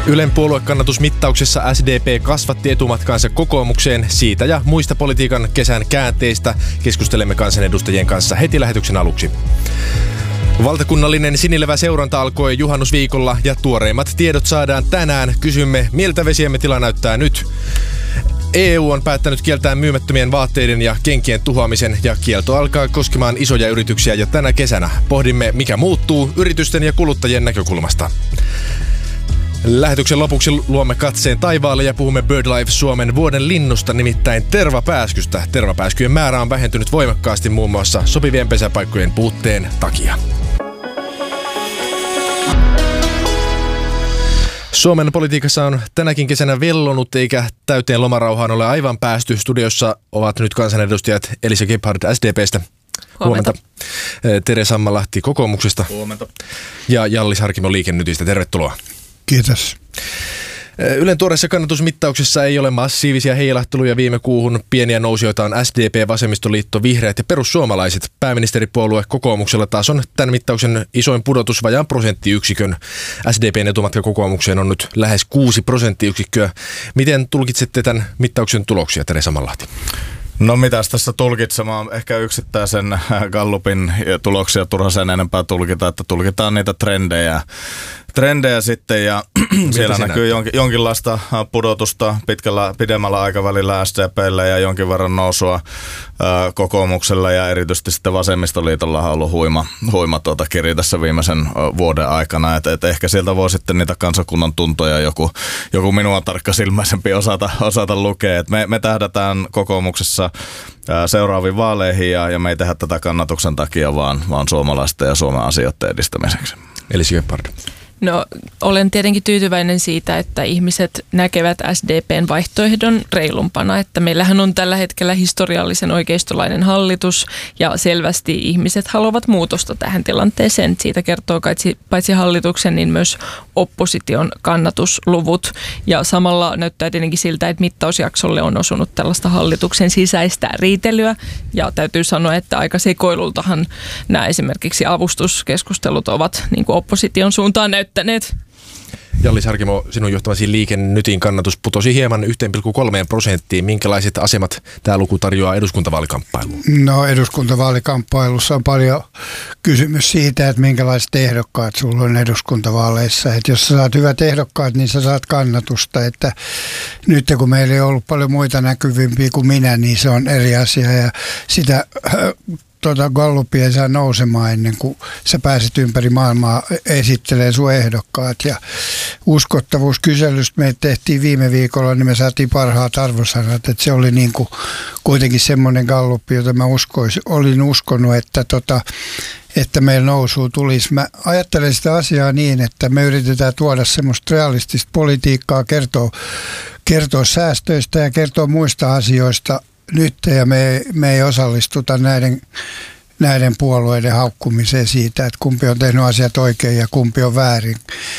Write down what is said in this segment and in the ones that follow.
Ylen puoluekannatusmittauksessa SDP kasvatti etumatkaansa kokoomukseen. Siitä ja muista politiikan kesän käänteistä keskustelemme kansanedustajien kanssa heti lähetyksen aluksi. Valtakunnallinen sinilevä seuranta alkoi juhannusviikolla ja tuoreimmat tiedot saadaan tänään. Kysymme, miltä vesiemme tila näyttää nyt. EU on päättänyt kieltää myymättömien vaatteiden ja kenkien tuhoamisen ja kielto alkaa koskemaan isoja yrityksiä jo tänä kesänä. Pohdimme, mikä muuttuu yritysten ja kuluttajien näkökulmasta. Lähetyksen lopuksi luomme katseen taivaalle ja puhumme BirdLife Suomen vuoden linnusta, nimittäin tervapääskystä. Tervapääskyjen määrä on vähentynyt voimakkaasti muun muassa sopivien pesäpaikkojen puutteen takia. Suomen politiikassa on tänäkin kesänä vellonut, eikä täyteen lomarauhaan ole aivan päästy. Studiossa ovat nyt kansanedustajat Elisa Gebhard SDP:stä. Huomenta. Tere Sammalahti kokoomuksesta. Huomenta. Ja Jallis Harkimo Liike Nytistä. Tervetuloa. Kiitos. Ylen tuoreessa kannatusmittauksessa ei ole massiivisia heilahteluja viime kuuhun. Pieniä nousijoita on SDP, Vasemmistoliitto, Vihreät ja Perussuomalaiset. Pääministeripuolue kokoomuksella taas on tämän mittauksen isoin pudotus vajaan prosenttiyksikön. SDPn etumatka kokoomukseen on nyt lähes 6 prosenttiyksikköä. Miten tulkitsette tämän mittauksen tuloksia, Tere Sammalahti? No mitäs tässä tulkitsemaan? Ehkä yksittäisen Gallupin tuloksia turha sen enempää tulkita, että tulkitaan niitä trendejä sitten ja siellä näkyy jonkinlaista pudotusta pidemmällä aikavälillä SDP:llä ja jonkin verran nousua kokoomuksella ja erityisesti sitten Vasemmistoliitolla on ollut huima kiri tässä viimeisen vuoden aikana, että ehkä sieltä voi sitten niitä kansakunnan tuntoja joku minua tarkkasilmäisempi osata lukea, että me tähdätään kokoomuksessa seuraaviin vaaleihin ja me ei tehdä tätä kannatuksen takia vaan suomalaisten ja Suomen asioiden edistämiseksi. Elisa Gebhard. No, olen tietenkin tyytyväinen siitä, että ihmiset näkevät SDPn vaihtoehdon reilumpana, että meillähän on tällä hetkellä historiallisen oikeistolainen hallitus ja selvästi ihmiset haluavat muutosta tähän tilanteeseen. Siitä kertoo paitsi hallituksen, niin myös opposition kannatusluvut ja samalla näyttää tietenkin siltä, että mittausjaksolle on osunut tällaista hallituksen sisäistä riitelyä ja täytyy sanoa, että aika sekoilultahan nämä esimerkiksi avustuskeskustelut ovat niin kuin opposition suuntaan näyttäneet. Jallis Harkimo, sinun johtamasi Liike Nytin kannatus putosi hieman 1,3%. Minkälaiset asemat tämä luku tarjoaa eduskuntavaalikamppailuun? No eduskuntavaalikamppailussa on paljon kysymys siitä, että minkälaiset ehdokkaat sulla on eduskuntavaaleissa. Että jos sä saat hyvät ehdokkaat, niin sä saat kannatusta. Että nyt kun meillä ei ollut paljon muita näkyvimpiä kuin minä, niin se on eri asia ja sitä Gallupia ei saa nousemaan ennen kuin sä pääset ympäri maailmaa esittelee sun ehdokkaat. Ja uskottavuuskyselystä me tehtiin viime viikolla, niin me saatiin parhaat arvosanat. Että se oli niin kuin kuitenkin semmoinen Gallupi, jota mä olin uskonut, että meillä nousua tulisi. Mä ajattelen sitä asiaa niin, että me yritetään tuoda semmoista realistista politiikkaa, kertoa säästöistä ja kertoa muista asioista nyt ja me ei osallistuta näiden puolueiden haukkumiseen siitä, että kumpi on tehnyt asiat oikein ja kumpi on väärin,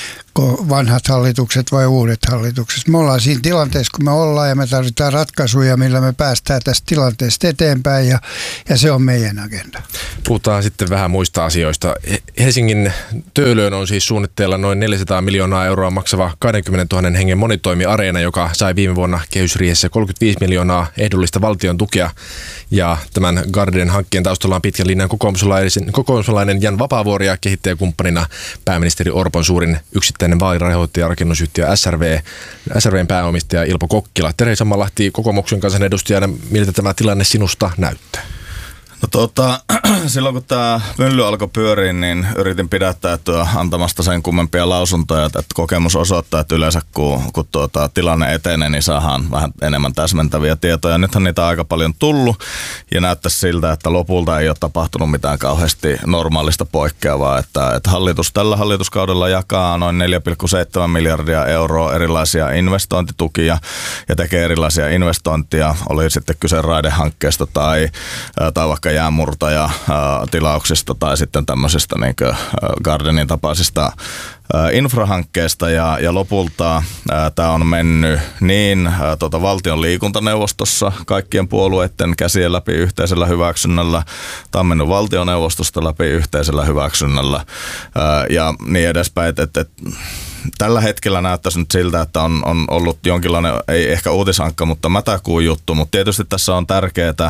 vanhat hallitukset vai uudet hallitukset. Me ollaan siinä tilanteessa, kun me ollaan ja me tarvitaan ratkaisuja, millä me päästään tästä tilanteesta eteenpäin ja se on meidän agenda. Puhutaan sitten vähän muista asioista. Helsingin Töölöön on siis suunnitteilla noin 400 miljoonaa euroa maksava 20 000 hengen monitoimiareena, joka sai viime vuonna kehysriihessä 35 miljoonaa ehdollista valtion tukea. Ja tämän Garden-hankkeen taustalla on pitkän linjan kokoomuslainen Jan Vapaavuori ja kehittäjäkumppanina pääministeri Orpon suurin yksittäinen vaalirahoittaja, rakennusyhtiö SRVn pääomistaja Ilpo Kokkila. Tere Sammalahti kokoomuksen kansanedustajana, miltä tämä tilanne sinusta näyttää? No silloin kun tämä mylly alkoi pyöriä, niin yritin pidättäytyä antamasta sen kummempia lausuntoja, että kokemus osoittaa, että yleensä kun tilanne etenee, niin saadaan vähän enemmän täsmentäviä tietoja. Nythän niitä on aika paljon tullut ja siltä, että lopulta ei ole tapahtunut mitään kauheasti normaalista poikkeavaa, että hallitus tällä hallituskaudella jakaa noin 4,7 miljardia euroa erilaisia investointitukia ja tekee erilaisia investointeja, oli sitten kyse raidehankkeesta tai vaikka jäänmurtajatilauksista tai sitten tämmöisistä niin Gardenin tapaisista infrahankkeesta ja lopulta tämä on mennyt niin valtion liikuntaneuvostossa kaikkien puolueiden käsien läpi yhteisellä hyväksynnällä, tämä on mennyt valtioneuvostosta läpi yhteisellä hyväksynnällä ja niin edespäin, että tällä hetkellä näyttäisi nyt siltä, että on ollut jonkinlainen, ei ehkä uutisankka, mutta mätäkuun juttu, mutta tietysti tässä on tärkeää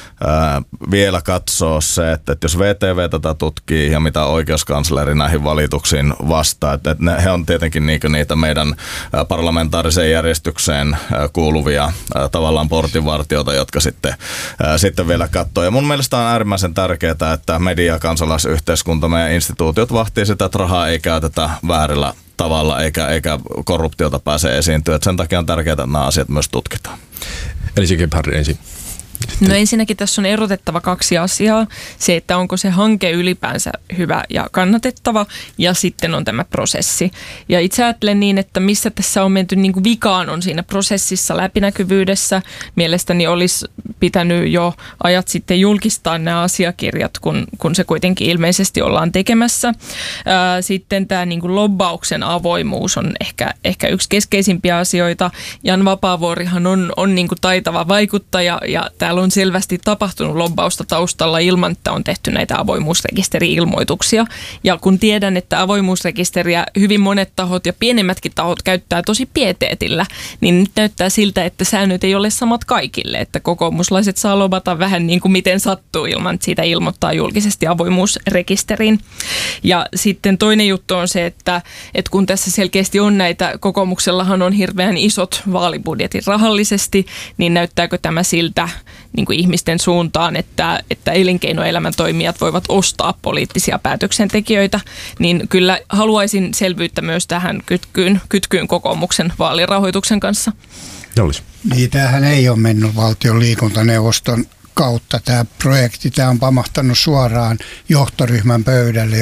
vielä katsoa se, että jos VTV tätä tutkii ja mitä oikeuskansleri näihin valituksiin vastaa, että he on tietenkin niitä meidän parlamentaariseen järjestykseen kuuluvia tavallaan portinvartijoita, jotka sitten vielä katsoo. Ja mun mielestä on äärimmäisen tärkeää, että media, kansalaisyhteiskunta, meidän instituutiot vahtii sitä, että rahaa ei käytetä väärillä tavalla eikä korruptiota pääse esiintyä. Sen takia on tärkeää, että nämä asiat myös tutkitaan. Elisa Gebhard ensin. No ensinnäkin tässä on erotettava 2 asiaa. Se, että onko se hanke ylipäänsä hyvä ja kannatettava, ja sitten on tämä prosessi. Ja itse ajattelen niin, että missä tässä on menty niin kuin vikaan on siinä prosessissa, läpinäkyvyydessä. Mielestäni olisi pitänyt jo ajat sitten julkistaa nämä asiakirjat, kun se kuitenkin ilmeisesti ollaan tekemässä. Sitten tämä niin kuin lobbauksen avoimuus on ehkä yksi keskeisimpiä asioita. Jan Vapaavuorihan on niin kuin taitava vaikuttaja, ja täällä on selvästi tapahtunut lobbausta taustalla ilman, että on tehty näitä avoimuusrekisteri-ilmoituksia. Ja kun tiedän, että avoimuusrekisteriä hyvin monet tahot ja pienemmätkin tahot käyttää tosi pieteetillä, niin nyt näyttää siltä, että säännöt ei ole samat kaikille. Että kokoomuslaiset saa lobata vähän niin kuin miten sattuu ilman, että siitä ilmoittaa julkisesti avoimuusrekisteriin. Ja sitten toinen juttu on se, että kun tässä selkeästi on näitä, kokoomuksellahan on hirveän isot vaalibudjetit rahallisesti, niin näyttääkö tämä siltä niin kuin ihmisten suuntaan, että elinkeinoelämän toimijat voivat ostaa poliittisia päätöksentekijöitä, niin kyllä haluaisin selvyyttä myös tähän kytkyyn kokoomuksen vaalirahoituksen kanssa. Jollis. Niin, tämähän ei ole mennyt valtion liikuntaneuvoston kautta tämä projekti. Tämä on pamahtanut suoraan johtoryhmän pöydälle,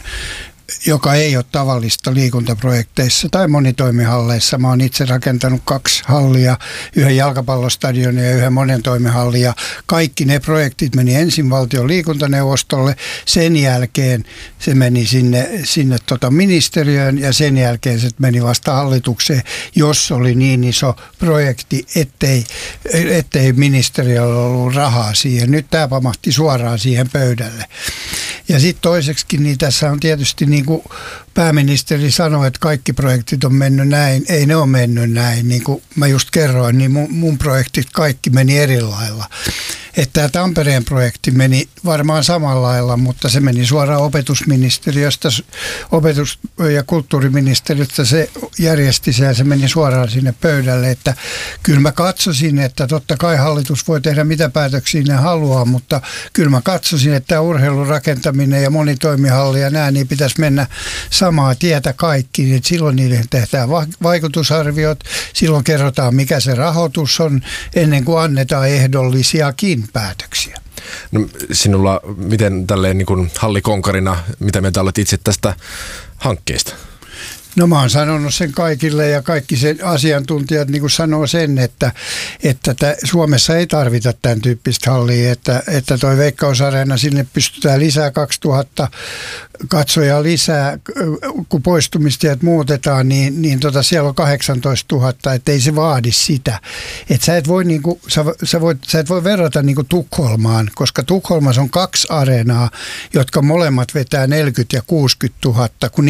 joka ei ole tavallista liikuntaprojekteissa tai monitoimihalleissa. Mä oon itse rakentanut 2 hallia, yhden jalkapallostadionin ja yhden monitoimihallia. Ja kaikki ne projektit meni ensin valtion liikuntaneuvostolle, sen jälkeen se meni sinne ministeriöön ja sen jälkeen se meni vasta hallitukseen, jos oli niin iso projekti, ettei ministeriöllä ollut rahaa siihen. Nyt tämä pamahti suoraan siihen pöydälle. Ja sitten toiseksikin, niin tässä on tietysti niin kuin pääministeri sanoi, että kaikki projektit on mennyt näin. Ei ne ole mennyt näin. Niin kuin mä just kerroin, niin mun projektit kaikki meni eri lailla. Että tämä Tampereen projekti meni varmaan samalla lailla, mutta se meni suoraan opetusministeriöstä, opetus- ja kulttuuriministeriöstä se järjesti se ja se meni suoraan sinne pöydälle. Että kyllä mä katsoisin, että totta kai hallitus voi tehdä mitä päätöksiä ne haluaa, mutta kyllä mä katsoisin, että tämä urheilurakentaminen ja monitoimihalli ja nämä, niin pitäisi mennä samaa tietä kaikki. Että silloin niille tehdään vaikutusarviot, silloin kerrotaan mikä se rahoitus on ennen kuin annetaan ehdollisiakin päätöksiä. No, sinulla, miten tälleen niin kuin hallikonkarina, mitä mieltä olet itse tästä hankkeesta? No mä oon sanonut sen kaikille ja kaikki sen asiantuntijat niin kuin sanoo sen, että Suomessa ei tarvita tämän tyyppistä hallia, että toi Veikkaus-areena sinne pystytään lisää 2000 katsojaa lisää, kun poistumistiet muutetaan, niin siellä on 18 000, että ei se vaadi sitä. Että sä et voi verrata niin kuin Tukholmaan, koska Tukholmassa on 2 areenaa, jotka molemmat vetää 40 ja 60 000, kun